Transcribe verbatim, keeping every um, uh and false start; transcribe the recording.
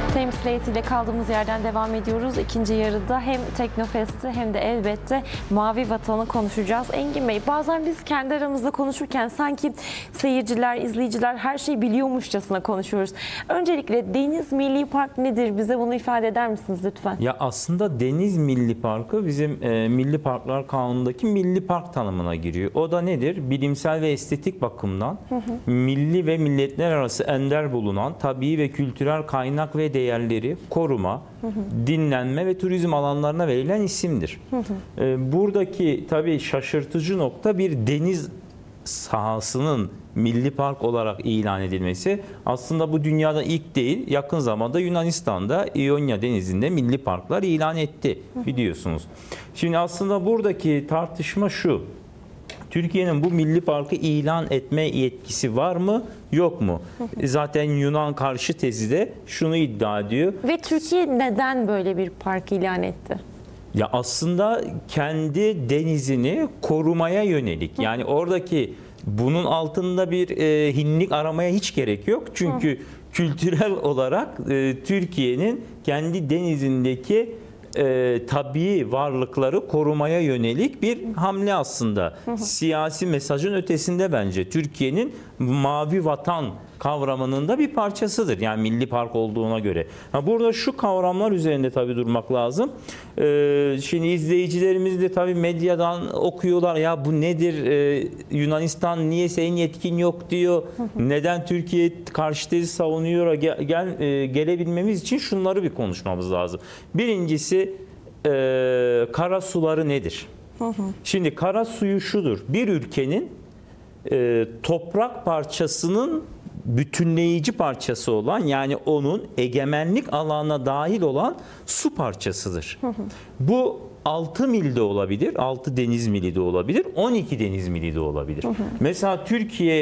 Temsil heyetiyle kaldığımız yerden devam ediyoruz. İkinci yarıda hem Teknofest'i hem de elbette Mavi Vatan'ı konuşacağız. Engin Bey, bazen biz kendi aramızda konuşurken sanki seyirciler, izleyiciler her şeyi biliyormuşçasına konuşuyoruz. Öncelikle Deniz Milli Park nedir? Bize bunu ifade eder misiniz lütfen? Ya aslında Deniz Milli Parkı bizim e, Milli Parklar Kanunu'ndaki milli park tanımına giriyor. O da nedir? Bilimsel ve estetik bakımdan hı hı. milli ve milletler arası ender bulunan tabii ve kültürel kaynak ve değerleri koruma, hı hı. dinlenme ve turizm alanlarına verilen isimdir. Hı hı. E, buradaki tabii şaşırtıcı nokta bir deniz sahasının milli park olarak ilan edilmesi. Aslında bu dünyada ilk değil, yakın zamanda Yunanistan'da İonya Denizi'nde milli parklar ilan etti biliyorsunuz. Şimdi aslında buradaki tartışma şu: Türkiye'nin bu milli parkı ilan etme yetkisi var mı, yok mu? Zaten Yunan karşı tezi de şunu iddia ediyor. Ve Türkiye neden böyle bir park ilan etti? Ya aslında kendi denizini korumaya yönelik. Yani oradaki bunun altında bir e, hinlik aramaya hiç gerek yok. Çünkü Hı. kültürel olarak e, Türkiye'nin kendi denizindeki e, tabii varlıkları korumaya yönelik bir hamle aslında. Hı hı. Siyasi mesajın ötesinde bence Türkiye'nin mavi vatan kavramının da bir parçasıdır. Yani milli park olduğuna göre. Ha, burada şu kavramlar üzerinde tabii durmak lazım. Ee, şimdi izleyicilerimiz de tabii medyadan okuyorlar. Ya bu nedir? Ee, Yunanistan niye senin yetkin yok diyor. Hı hı. Neden Türkiye karşı tezi savunuyor? Gel, gel e, gelebilmemiz için şunları bir konuşmamız lazım. Birincisi e, kara suları nedir? Hı hı. Şimdi kara suyu şudur: bir ülkenin e, toprak parçasının bütünleyici parçası olan, yani onun egemenlik alanına dahil olan su parçasıdır. Hı hı. Bu altı mil de olabilir, altı deniz mili de olabilir, on iki deniz mili de olabilir. Hı hı. Mesela Türkiye